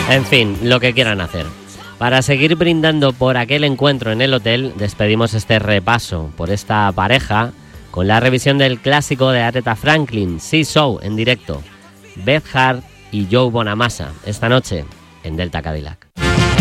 En fin, lo que quieran hacer. Para seguir brindando por aquel encuentro en el hotel, despedimos este repaso por esta pareja con la revisión del clásico de Aretha Franklin, See So, en directo. Beth Hart y Joe Bonamassa, esta noche en Delta Cadillac.